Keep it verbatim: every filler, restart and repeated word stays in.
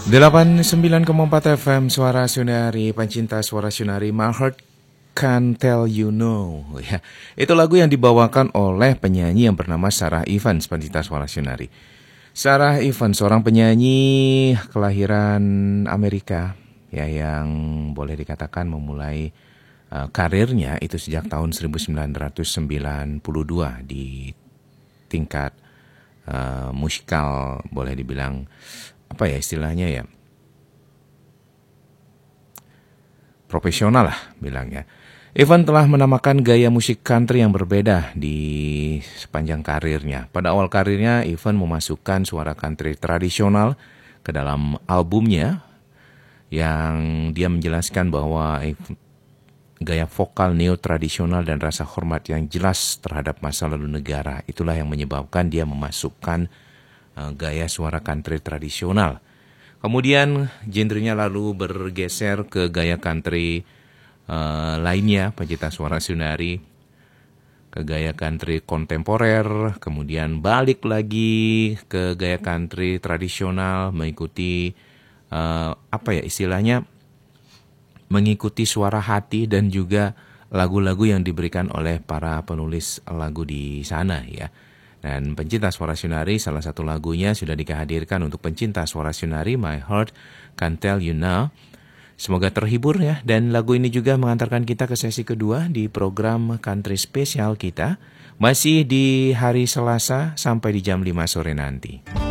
delapan puluh sembilan koma empat F M Suara Sunari, pencinta Suara Sunari, My Heart Can Tell You No. Ya, itu lagu yang dibawakan oleh penyanyi yang bernama Sarah Evans, pencinta Suara Sunari. Sarah Evans, seorang penyanyi kelahiran Amerika, ya, yang boleh dikatakan memulai uh, karirnya itu sejak tahun seribu sembilan ratus sembilan puluh dua di tingkat uh, musikal, boleh dibilang apa ya istilahnya ya, profesional lah bilangnya. Evan telah menamakan gaya musik country yang berbeda di sepanjang karirnya. Pada awal karirnya, Evan memasukkan suara country tradisional ke dalam albumnya, yang dia menjelaskan bahwa gaya vokal neo-tradisional dan rasa hormat yang jelas terhadap masa lalu negara, itulah yang menyebabkan dia memasukkan uh, gaya suara country tradisional. Kemudian genrenya lalu bergeser ke gaya country uh, lainnya, pencinta Suara Sunari, ke gaya country kontemporer, kemudian balik lagi ke gaya country tradisional, mengikuti uh, apa ya istilahnya, mengikuti suara hati dan juga lagu-lagu yang diberikan oleh para penulis lagu di sana ya. Dan pencinta Suara Sunari, salah satu lagunya sudah dihadirkan untuk pencinta Suara Sunari, My Heart Can Tell You Now. Semoga terhibur ya, dan lagu ini juga mengantarkan kita ke sesi kedua di program country spesial kita, masih di hari Selasa sampai di jam lima sore nanti.